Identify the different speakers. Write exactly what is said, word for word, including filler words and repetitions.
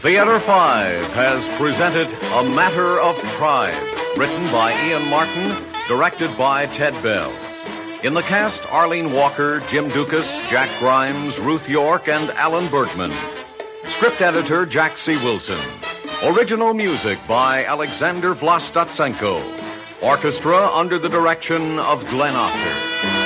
Speaker 1: Theater Five has presented A Matter of Pride, written by Ian Martin, directed by Ted Bell. In the cast, Arlene Walker, Jim Dukas, Jack Grimes, Ruth York, and Alan Bergman. Script editor, Jack C. Wilson. Original music by Alexander Vlastotsenko. Orchestra under the direction of Glenn Osser.